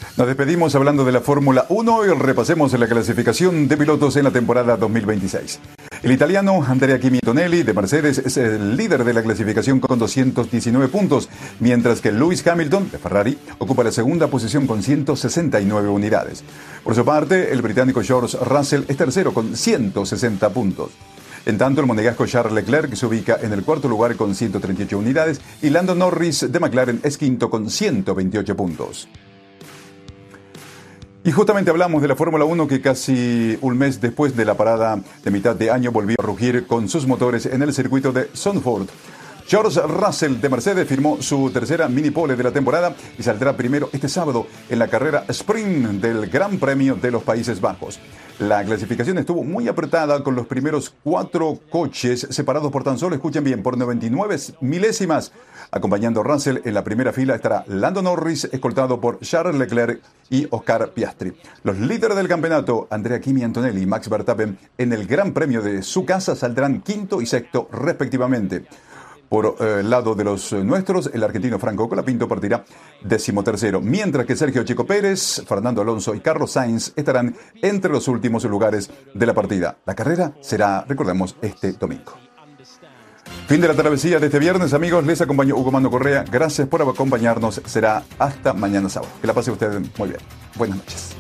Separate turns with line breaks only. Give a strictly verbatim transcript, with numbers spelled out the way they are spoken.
Nos despedimos hablando de la Fórmula uno y repasemos la clasificación de pilotos en la temporada dos mil veintiséis. El italiano Andrea Kimi Antonelli de Mercedes es el líder de la clasificación con doscientos diecinueve puntos, mientras que Lewis Hamilton de Ferrari ocupa la segunda posición con ciento sesenta y nueve unidades. Por su parte, el británico George Russell es tercero con ciento sesenta puntos. En tanto, el monegasco Charles Leclerc se ubica en el cuarto lugar con ciento treinta y ocho unidades y Lando Norris de McLaren es quinto con ciento veintiocho puntos. Y justamente hablamos de la Fórmula uno que casi un mes después de la parada de mitad de año volvió a rugir con sus motores en el circuito de Zandvoort. George Russell de Mercedes firmó su tercera mini pole de la temporada y saldrá primero este sábado en la carrera sprint del Gran Premio de los Países Bajos. La clasificación estuvo muy apretada con los primeros cuatro coches separados por tan solo, escuchen bien, por noventa y nueve milésimas. Acompañando a Russell en la primera fila estará Lando Norris, escoltado por Charles Leclerc y Oscar Piastri. Los líderes del campeonato, Andrea Kimi Antonelli y Max Verstappen, en el Gran Premio de su casa saldrán quinto y sexto respectivamente. Por el eh, lado de los eh, nuestros, el argentino Franco Colapinto partirá decimotercero, mientras que Sergio Checo Pérez, Fernando Alonso y Carlos Sainz estarán entre los últimos lugares de la partida. La carrera será, recordemos, este domingo. Fin de la travesía de este viernes, amigos. Les acompañó Hugo Mando Correa. Gracias por acompañarnos. Será hasta mañana sábado. Que la pase usted muy bien. Buenas noches.